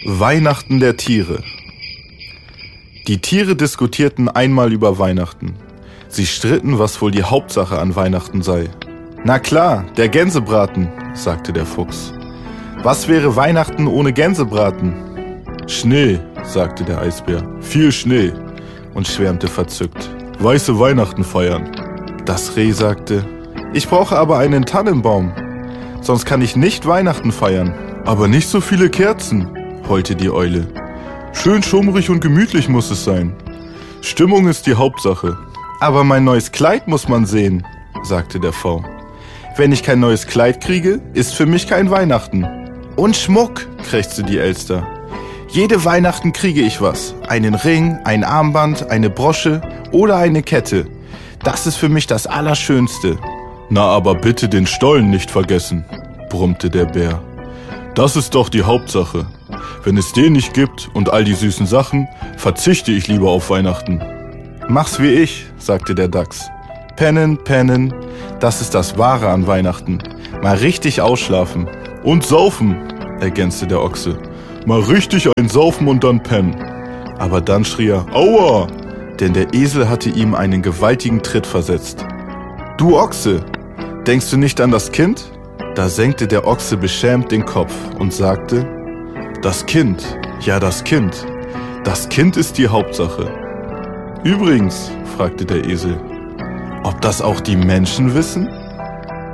Weihnachten der Tiere. Die Tiere diskutierten einmal über Weihnachten. Sie stritten, was wohl die Hauptsache an Weihnachten sei. Na klar, der Gänsebraten, sagte der Fuchs. Was wäre Weihnachten ohne Gänsebraten? Schnee, sagte der Eisbär. Viel Schnee. Und schwärmte verzückt. Weiße Weihnachten feiern. Das Reh sagte, ich brauche aber einen Tannenbaum. Sonst kann ich nicht Weihnachten feiern. Aber nicht so viele Kerzen, heulte die Eule. Schön schummrig und gemütlich muss es sein. Stimmung ist die Hauptsache. Aber mein neues Kleid muss man sehen, sagte der V. Wenn ich kein neues Kleid kriege, ist für mich kein Weihnachten. Und Schmuck, krächzte die Elster. Jede Weihnachten kriege ich was. Einen Ring, ein Armband, eine Brosche oder eine Kette. Das ist für mich das Allerschönste. Na, aber bitte den Stollen nicht vergessen, brummte der Bär. Das ist doch die Hauptsache. Wenn es den nicht gibt und all die süßen Sachen, verzichte ich lieber auf Weihnachten. Mach's wie ich, sagte der Dachs. Pennen, pennen, das ist das Wahre an Weihnachten. Mal richtig ausschlafen. Und saufen, ergänzte der Ochse. Mal richtig einsaufen und dann pennen. Aber dann schrie er, Aua! Denn der Esel hatte ihm einen gewaltigen Tritt versetzt. Du Ochse, denkst du nicht an das Kind? Da senkte der Ochse beschämt den Kopf und sagte, das Kind, ja das Kind. Das Kind ist die Hauptsache. Übrigens, fragte der Esel, ob das auch die Menschen wissen?